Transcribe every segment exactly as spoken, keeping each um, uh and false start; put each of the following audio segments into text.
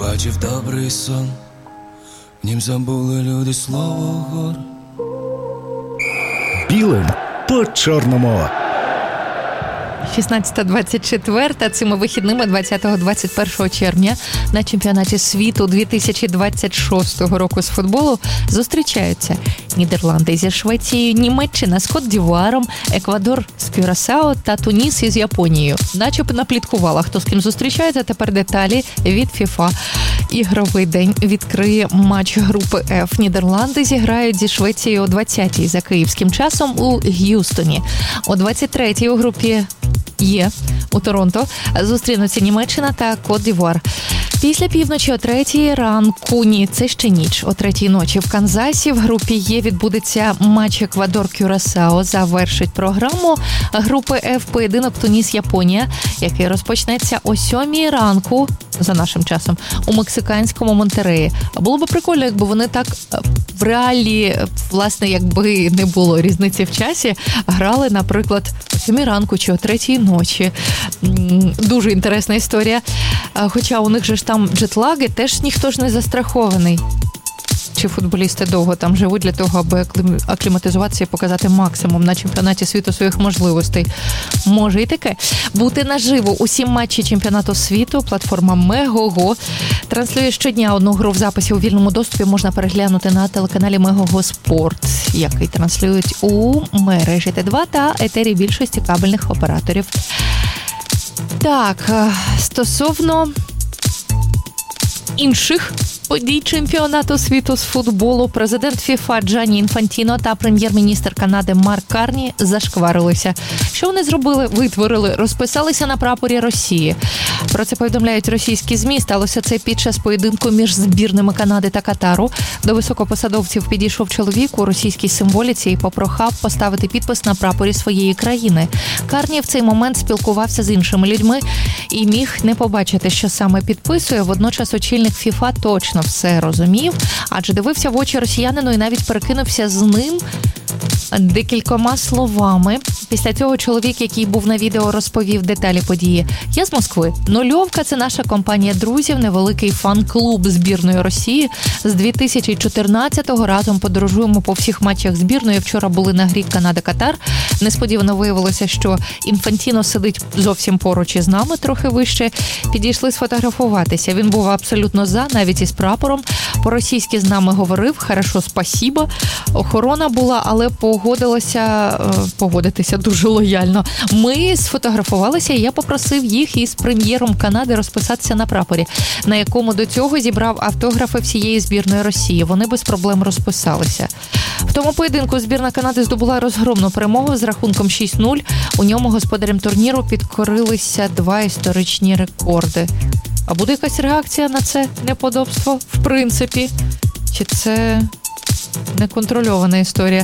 бачив добрий сон, в нім забули люди слово гор. Білим по чорному. шістнадцята двадцять чотири цими вихідними двадцятого-двадцять першого червня на чемпіонаті світу дві тисячі двадцять шостого року з футболу зустрічаються Нідерланди зі Швецією, Німеччина з Кот-д'Івуаром, Еквадор з Кюрасао та Туніс із Японією. Начеб напліткувала, хто з ким зустрічається, тепер деталі від FIFA. Ігровий день відкриє матч групи F. Нідерланди зіграють зі Швецією о двадцятій за київським часом у Г'юстоні. О двадцять третій у групі Є у Торонто зустрінуться Німеччина та Кот-д'Івуар. Після півночі о третій ранку, ні, це ще ніч, о третій ночі в Канзасі в групі Є відбудеться матч Еквадор-Кюрасао. Завершить програму групи F поєдинок Туніс-Японія, який розпочнеться о сьомій ранку, за нашим часом, у мексиканському Монтереї. Було б прикольно, якби вони так в реалі, власне, якби не було різниці в часі, грали, наприклад, о сьомій ранку чи о третій ночі. Дуже інтересна історія. Хоча у них же ж там джетлаги, теж ніхто ж не застрахований. Чи футболісти довго там живуть для того, аби акліматизуватися і показати максимум на чемпіонаті світу своїх можливостей. Може і таке. Бути наживо усі матчі чемпіонату світу платформа Мегого транслює щодня одну гру в записі у вільному доступі. Можна переглянути на телеканалі Мегого Спорт, який транслюють у мережі Т два та етері більшості кабельних операторів. Так, стосовно інших подій чемпіонату світу з футболу, президент FIFA Джанні Інфантіно та прем'єр-міністр Канади Марк Карні зашкварилися. Що вони зробили? Витворили, розписалися на прапорі Росії. Про це повідомляють російські ЗМІ. Сталося це під час поєдинку між збірними Канади та Катару. До високопосадовців підійшов чоловік у російській символіці і попрохав поставити підпис на прапорі своєї країни. Карні в цей момент спілкувався з іншими людьми і міг не побачити, що саме підписує. Водночас очільник FIFA точно все розумів, адже дивився в очі росіянину і навіть перекинувся з ним декількома словами. Після цього чоловік, який був на відео, розповів деталі події. Я з Москви. Нульовка – це наша компанія друзів, невеликий фан-клуб збірної Росії. З дві тисячі чотирнадцятого разом подорожуємо по всіх матчах збірної. Вчора були на грі Канада-Катар. Несподівано виявилося, що Інфантіно сидить зовсім поруч із нами, трохи вище. Підійшли сфотографуватися. Він був абсолютно за, навіть із прапором. По-російськи з нами говорив. Хорошо, спасіба. Охорона була, але погодилася погодитися дуже лояльно. Ми сфотографувалися, і я попросив їх із прем'єром Канади розписатися на прапорі, на якому до цього зібрав автографи всієї збірної Росії. Вони без проблем розписалися. В тому поєдинку збірна Канади здобула розгромну перемогу з рахунком шість нуль. У ньому господарям турніру підкорилися два історичні рекорди. А буде якась реакція на це неподобство? В принципі. Чи це неконтрольована історія?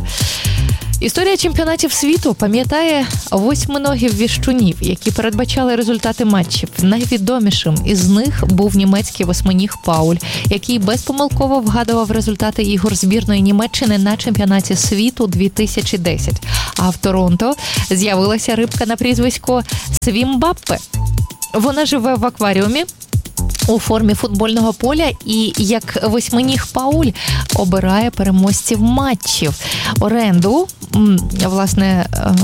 Історія чемпіонатів світу пам'ятає восьминогів віщунів, які передбачали результати матчів. Найвідомішим із них був німецький восьминіг Пауль, який безпомилково вгадував результати ігор збірної Німеччини на чемпіонаті світу дві тисячі десять. А в Торонто з'явилася рибка на прізвисько Свімбаппе. Вона живе в акваріумі у формі футбольного поля і, як восьминіг Пауль, обирає переможців матчів. Оренду, власне, е,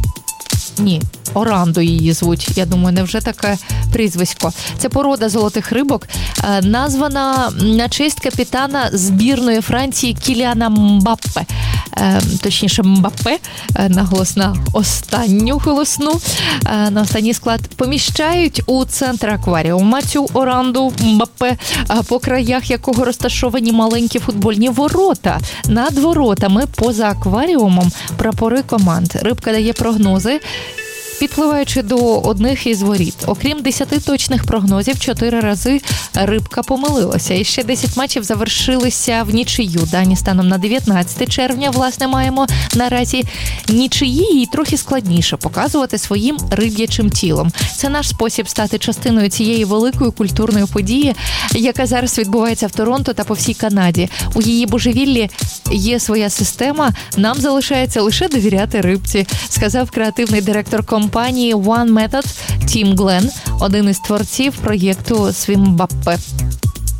ні, Оранду її звуть. Я думаю, невже таке прізвисько. Це порода золотих рибок, е, названа на честь капітана збірної Франції Кіліана Мбаппе. Е, точніше, Мбаппе, е, наголос на останню голосну, е, на останній склад. Поміщають у центр акваріума цю Оранду Мбаппе, е, по краях якого розташовані маленькі футбольні ворота. Над воротами, поза акваріумом, прапори команд. Рибка дає прогнози, підпливаючи до одних із воріт. Окрім десяти точних прогнозів, чотири рази рибка помилилася. І ще десять матчів завершилися в нічию. Дані станом на дев'ятнадцяте червня, власне, маємо наразі нічиї, і трохи складніше показувати своїм риб'ячим тілом. Це наш спосіб стати частиною цієї великої культурної події, яка зараз відбувається в Торонто та по всій Канаді. У її божевіллі є своя система, нам залишається лише довіряти рибці, сказав креативний директор компанії One Method Тім Глен, один із творців проєкту Свімбаппе.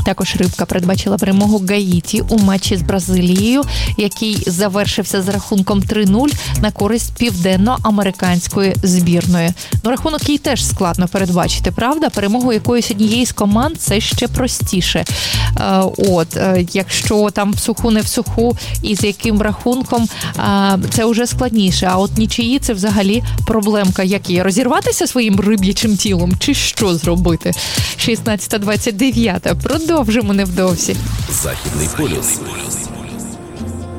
Також рибка передбачила перемогу Гаїті у матчі з Бразилією, який завершився з рахунком три нуль на користь південноамериканської збірної. Ну, рахунок їй теж складно передбачити, правда? Перемогу якоїсь однієї з команд – це ще простіше. Е, от, е, якщо там в суху не в суху і з яким рахунком, е, це вже складніше. А от нічиї – це взагалі проблемка. Як є? Розірватися своїм риб'ячим тілом? Чи що зробити? шістнадцята двадцять дев'ять. Продовжимо невдовзі. Західний полюс.